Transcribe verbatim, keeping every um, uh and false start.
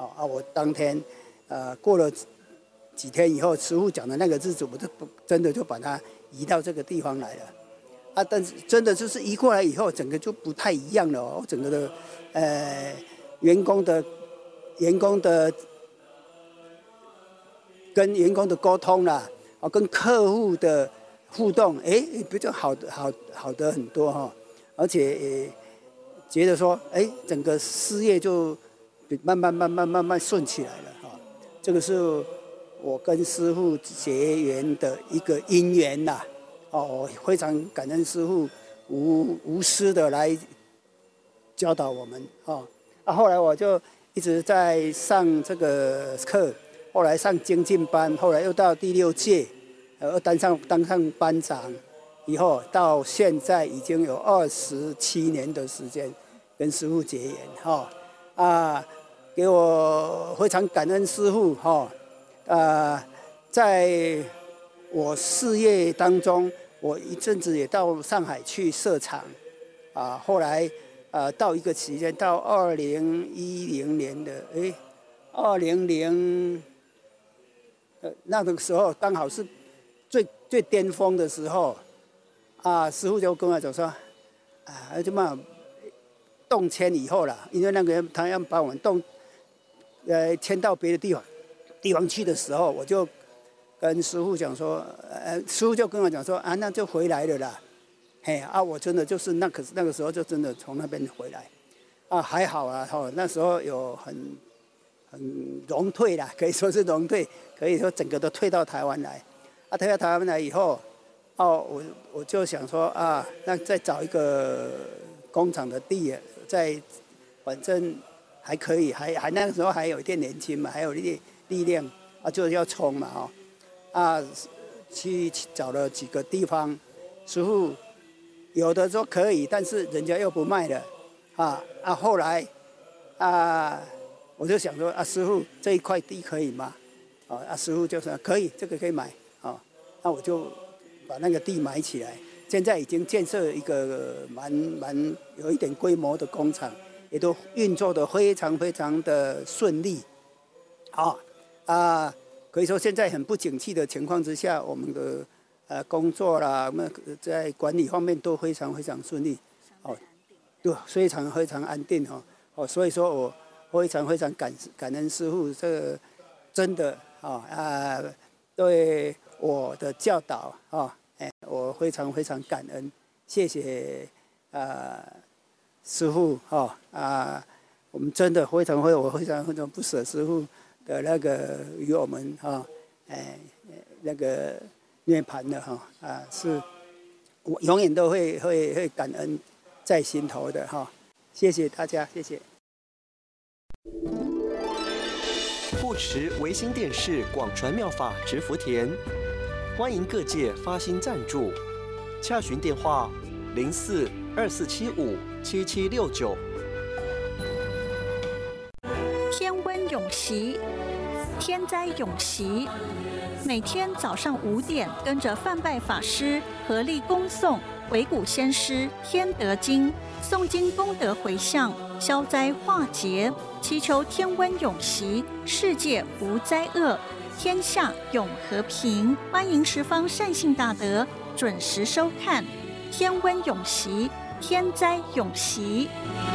哦啊，我当天呃过了几天以后，师父讲的那个日子，我就不真的就把它移到这个地方来了。啊，但是真的就是移过来以后，整个就不太一样了哦，整个的呃员工的员工的跟员工的沟通啦，哦，跟客户的互动，哎，比较好的好好的很多哈、哦，而且也觉得说，哎，整个事业就慢慢慢慢慢慢顺起来了哈、哦。这个是我跟师父结缘的一个因缘呐、哦，我非常感恩师父无无私的来教导我们哦。啊，后来我就一直在上这个课。后来上精进班，后来又到第六届，呃，当上当上班长，以后到现在已经有二十七年的时间跟师父结缘哈、哦、啊，给我非常感恩师父哈、哦、啊，在我事业当中，我一阵子也到上海去设厂啊，后来啊到一个期间到二零一零年的哎，二零零。呃，那个时候刚好是最最巅峰的时候，啊，师父就跟我讲说，啊，就嘛动迁以后啦，因为那个人他要把我们动，呃，迁到别的地方地方去的时候，我就跟师父讲说，呃，师父就跟我讲说，啊，那就回来了啦，嘿，啊，我真的就是那可是那个时候就真的从那边回来，啊，还好啊，吼，那时候有很。很荣退啦，可以说是荣退，可以说整个都退到台湾来。啊，退到台湾来以后，哦，我我就想说啊，那再找一个工厂的地，再反正还可以，还还那个时候还有一点年轻嘛，还有一点力量啊，就要冲嘛，哦，啊，去找了几个地方，师傅有的说可以，但是人家又不卖了，啊啊，后来啊。我就想说啊，师傅这一块地可以吗？啊，啊师傅就说可以，这个可以买啊。那我就把那个地买起来，现在已经建设一个蛮蛮有一点规模的工厂，也都运作的非常非常的顺利。啊啊，可以说现在很不景气的情况之下，我们的呃工作啦，那在管理方面都非常非常顺利。哦，对，非常非常安定哈。哦，所以说我。非常非常感感恩师父，这个真的啊啊，对我的教导啊，哎，我非常非常感恩，谢谢啊师父哈啊，我们真的非常非我非常非常不舍师父的那个与我们哈哎那个涅槃的哈啊，是我永远都会会会感恩在心头的哈，谢谢大家，谢谢。 护持维新电视广传妙法植福田，欢迎各界发心赞助，洽询电话零四二四七五七七六九。 天温永习，天灾永习，每天早上五点，跟着范拜法师合力恭诵维古先师天德经，诵经功德回向，消灾化劫，祈求天温永习，世界无灾厄，天下永和平。欢迎十方善信大德准时收看天温永习，天灾永习。